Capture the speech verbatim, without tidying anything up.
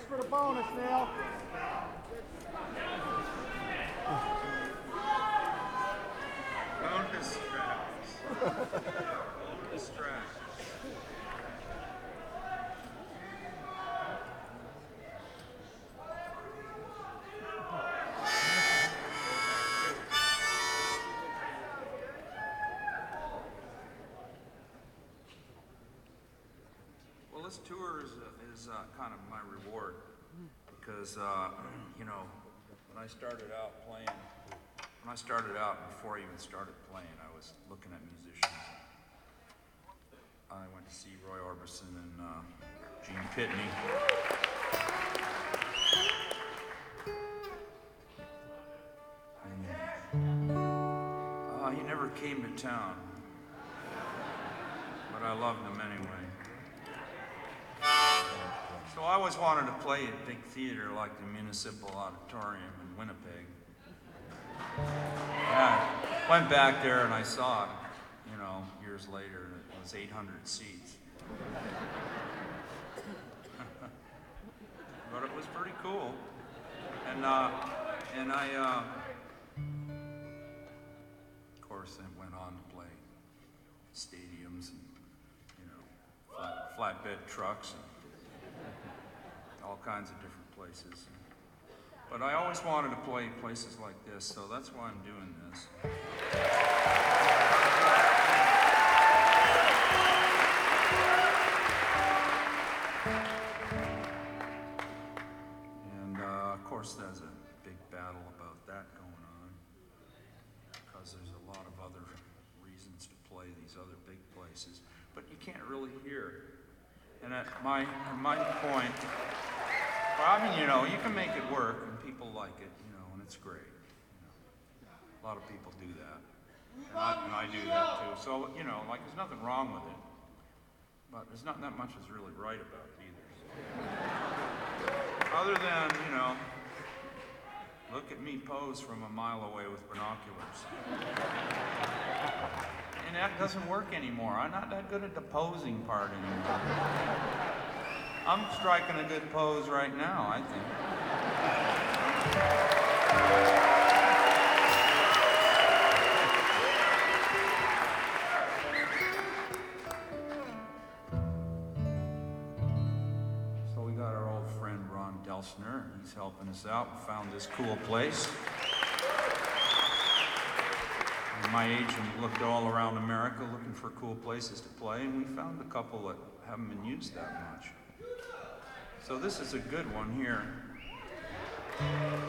for the bonus, Neil. Bonus tracks. Bonus tracks. Well, this tour is, uh, is uh, kind of my reward because, uh, you know, when I started out playing, when I started out, before I even started playing, I was looking at musicians. I went to see Roy Orbison and uh, Gene Pitney. And uh, he never came to town, but I loved him anyway. So I always wanted to play at big theater like the Municipal Auditorium in Winnipeg. Yeah, I went back there and I saw it, you know, years later, and it was eight hundred seats. But it was pretty cool. And, uh, and I, uh, of course, then went on to play stadiums and, you know, flat, flatbed trucks and all kinds of different places. But I always wanted to play places like this, so that's why I'm doing this. And uh, of course there's a big battle about that going on, because there's a lot of other reasons to play these other big places, but you can't really hear. And at my, at my point, well, I mean, you know, you can make it work, and people like it, you know, and it's great. You know. A lot of people do that, and I, and I do that too. So, you know, like, there's nothing wrong with it, but there's not that much that's really right about it either. Other than, you know, look at me pose from a mile away with binoculars. And that doesn't work anymore. I'm not that good at the posing part anymore. I'm striking a good pose right now, I think. So we got our old friend Ron Delsner. He's helping us out. We found this cool place. And my agent looked all around America looking for cool places to play, and we found a couple that haven't been used that much. So this is a good one here.